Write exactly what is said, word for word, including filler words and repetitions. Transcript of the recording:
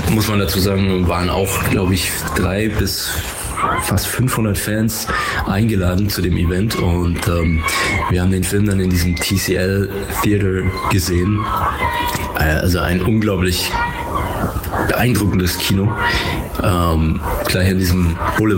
muss man dazu sagen, waren auch, glaube ich, drei bis fast fünfhundert Fans eingeladen zu dem Event und ähm, wir haben den Film dann in diesem T C L Theater gesehen. Äh, also ein unglaublich beeindruckendes Kino. Ähm, gleich in diesem Boulevard